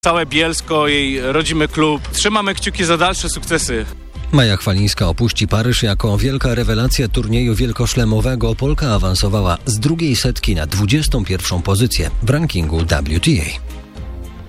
Całe Bielsko, jej rodzimy klub. Trzymamy kciuki za dalsze sukcesy. Maja Chwalińska opuści Paryż jako wielka rewelacja turnieju wielkoszlemowego. Polka awansowała z drugiej setki na 21. pozycję w rankingu WTA.